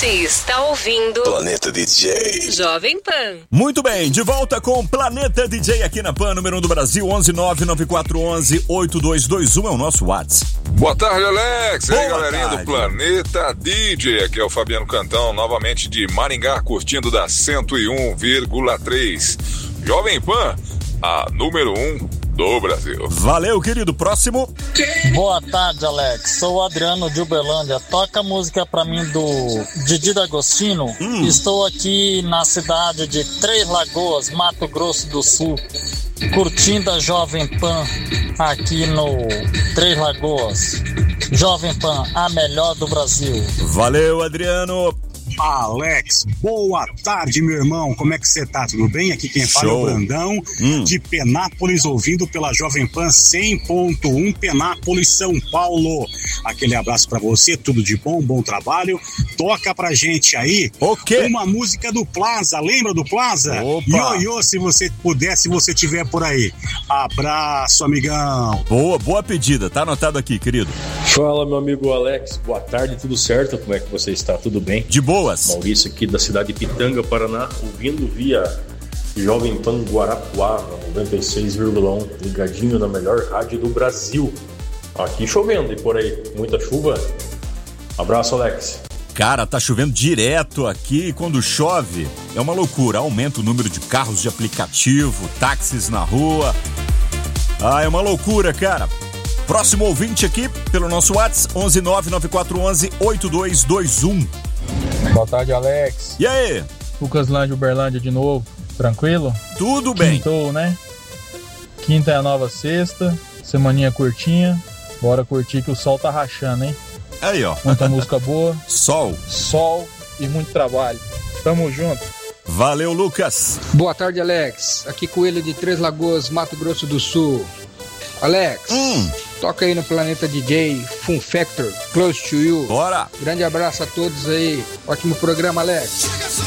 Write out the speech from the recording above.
Você está ouvindo Planeta DJ Jovem Pan. Muito bem, de volta com Planeta DJ aqui na Pan, número 1 do Brasil, 11994118221 é o nosso WhatsApp. Boa tarde, Alex. E aí, Boa galerinha tarde. do Planeta DJ. Aqui é o Fabiano Cantão, novamente de Maringá, curtindo da 101,3. Jovem Pan, a número 1 do Brasil. Valeu, querido. Próximo. Boa tarde, Alex. Sou o Adriano de Uberlândia. Toca a música pra mim do Didi D'Agostino. Estou aqui na cidade de Três Lagoas, Mato Grosso do Sul, curtindo a Jovem Pan aqui no Três Lagoas. Jovem Pan, a melhor do Brasil. Valeu, Adriano. Alex, boa tarde, meu irmão. Como é que você tá? Tudo bem? Aqui quem fala é o Brandão, de Penápolis, ouvindo pela Jovem Pan 100.1, Penápolis, São Paulo. Aquele abraço pra você, tudo de bom, bom trabalho. Toca pra gente aí uma música do Plaza, lembra do Plaza? Ioiô, se você puder, se você tiver por aí. Abraço, amigão. Boa pedida, tá anotado aqui, querido. Fala, meu amigo Alex, boa tarde, tudo certo? Como é que você está? Tudo bem? De boas. Maurício aqui da cidade de Pitanga, Paraná, ouvindo via Jovem Pan Guarapuava, 96,1, ligadinho na melhor rádio do Brasil. Aqui chovendo e por aí, muita chuva. Abraço, Alex. Cara, tá chovendo direto aqui e quando chove é uma loucura. Aumenta o número de carros de aplicativo, táxis na rua. É uma loucura, cara. Próximo ouvinte aqui pelo nosso WhatsApp, 11994118221. Boa tarde, Alex. E aí? Lucas Lândia, Uberlândia de novo. Tranquilo? Tudo bem. Quintou, né? Quinta é a nova sexta. Semaninha curtinha. Bora curtir que o sol tá rachando, hein? Aí, ó. Muita música boa. Sol E muito trabalho. Tamo junto. Valeu, Lucas. Boa tarde, Alex. Aqui Coelho de Três Lagoas, Mato Grosso do Sul. Alex, toca aí no Planeta DJ, Fun Factor, Close to You. Bora. Grande abraço a todos aí. Ótimo programa, Alex.